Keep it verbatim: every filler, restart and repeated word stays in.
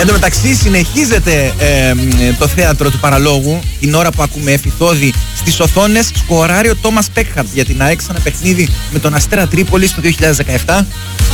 Εν τω μεταξύ συνεχίζεται ε, το θέατρο του παραλόγου την ώρα που ακούμε εφηθόδη στις οθόνες σκοράρει ο Τόμας Πέκχαρτ για την ΑΕΚ σε ένα παιχνίδι με τον Αστέρα Τρίπολης το δύο χιλιάδες δεκαεπτά.